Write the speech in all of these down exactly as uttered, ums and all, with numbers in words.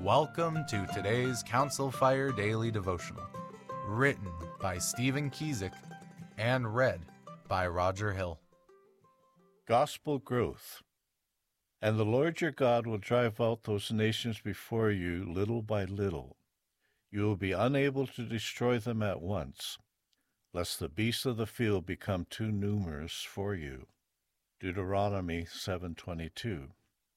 Welcome to today's Council Fire Daily Devotional, written by Stephen Kiesek and read by Roger Hill. Gospel growth. And the Lord your God will drive out those nations before you little by little. You will be unable to destroy them at once, lest the beasts of the field become too numerous for you. Deuteronomy seven twenty-two.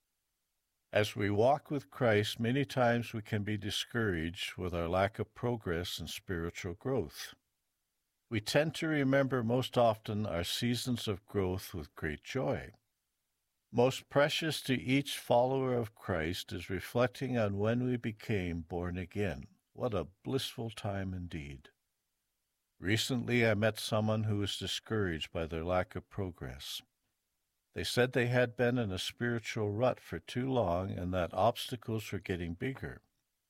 As we walk with Christ, many times we can be discouraged with our lack of progress and spiritual growth. We tend to remember most often our seasons of growth with great joy. Most precious to each follower of Christ is reflecting on when we became born again. What a blissful time indeed. Recently, I met someone who was discouraged by their lack of progress. They said they had been in a spiritual rut for too long and that obstacles were getting bigger.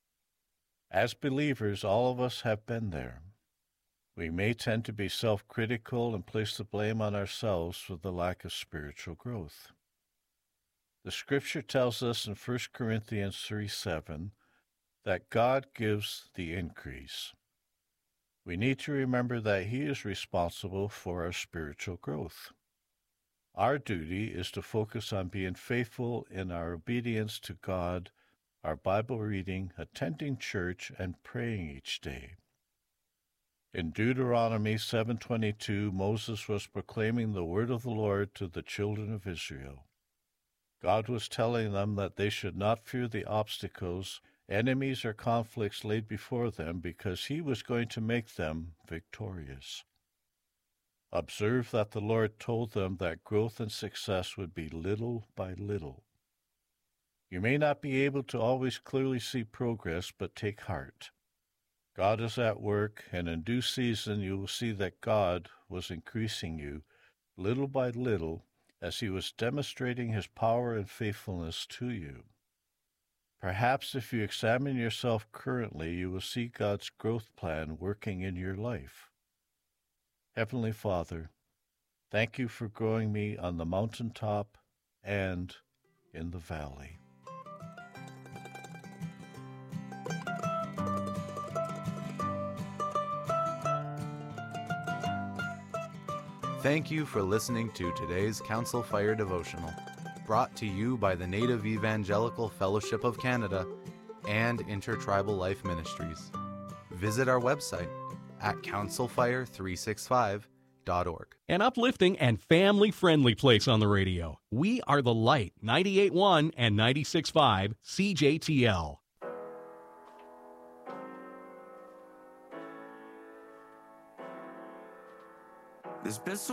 As believers, all of us have been there. We may tend to be self-critical and place the blame on ourselves for the lack of spiritual growth. The Scripture tells us in First Corinthians three seven that God gives the increase. We need to remember that He is responsible for our spiritual growth. Our duty is to focus on being faithful in our obedience to God, our Bible reading, attending church, and praying each day. In Deuteronomy seven twenty-two, Moses was proclaiming the word of the Lord to the children of Israel. God was telling them that they should not fear the obstacles, enemies, or conflicts laid before them because He was going to make them victorious. Observe that the Lord told them that growth and success would be little by little. You may not be able to always clearly see progress, but take heart. God is at work, and in due season you will see that God was increasing you little by little as He was demonstrating His power and faithfulness to you. Perhaps if you examine yourself currently, you will see God's growth plan working in your life. Heavenly Father, thank You for growing me on the mountaintop and in the valley. Thank you for listening to today's Council Fire Devotional, brought to you by the Native Evangelical Fellowship of Canada and Intertribal Life Ministries. Visit our website at council fire three sixty-five dot org. An uplifting and family-friendly place on the radio. We are the Light, ninety-eight point one and ninety-six point five C J T L. There's been so